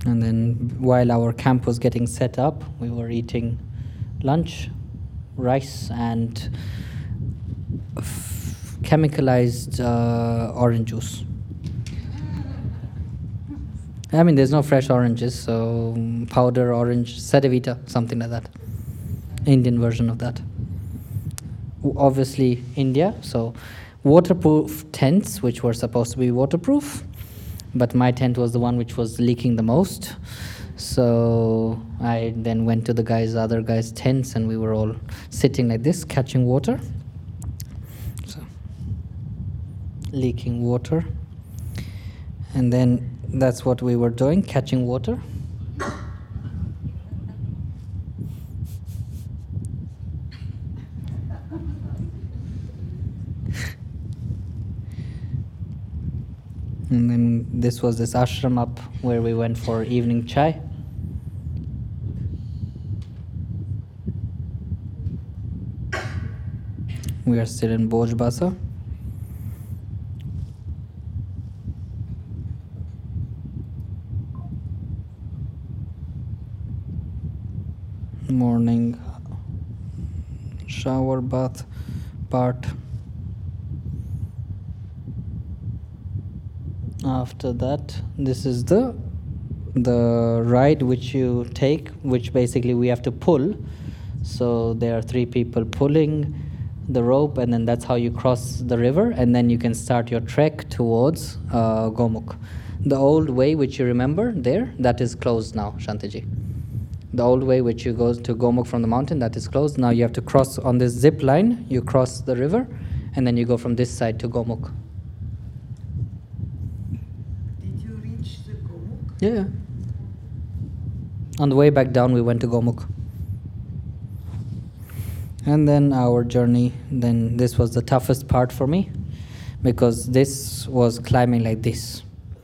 And then while our camp was getting set up, we were eating lunch, rice, and chemicalized orange juice. I mean, there's no fresh oranges, so powder orange, Sedevita, something like that. Indian version of that. Obviously, India, so waterproof tents, which were supposed to be waterproof, but my tent was the one which was leaking the most. So I then went to the other guys' tents, and we were all sitting like this, catching water. So, leaking water. And then that's what we were doing, catching water. And then this was this ashram up where we went for evening chai. We are still in Bojbasa. Morning shower bath part. After that, this is the ride which you take, which basically we have to pull. So there are 3 people pulling the rope, and then that's how you cross the river, and then you can start your trek towards Gomukh. The old way which you remember there, that is closed now, Shantiji. The old way which you go to Gomukh from the mountain, that is closed. Now you have to cross on this zip line, you cross the river, and then you go from this side to Gomukh. Did you reach the Gomukh? Yeah. On the way back down, we went to Gomukh. And then our journey, then this was the toughest part for me, because this was climbing like this.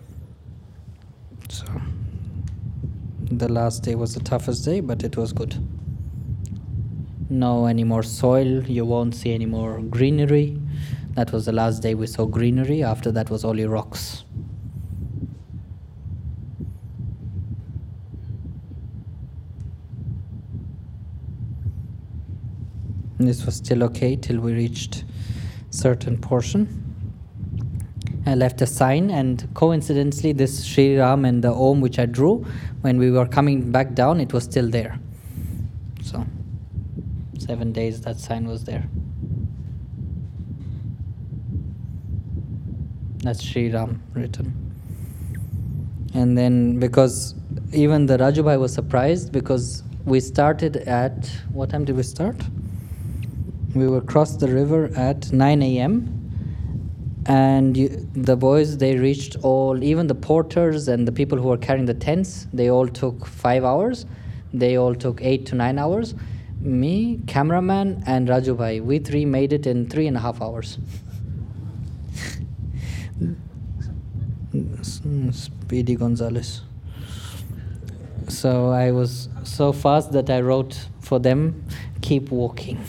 So the last day was the toughest day, but it was good. No any more soil, you won't see any more greenery. That was the last day we saw greenery. After that was only rocks. And this was still okay till we reached certain portion. I left a sign, and coincidentally this Sri Ram and the Om which I drew, when we were coming back down, it was still there. So 7 days that sign was there. That's Sri Ram written. And then, because even the Rajubhai was surprised, because we started at, what time did we start? We were crossed the river at 9 a.m. And the boys, they reached all, even the porters and the people who were carrying the tents, they all took 5 hours. They all took 8 to 9 hours. Me, cameraman, and Rajubhai, we 3 made it in 3.5 hours. Speedy Gonzalez. So I was so fast that I wrote for them, keep walking.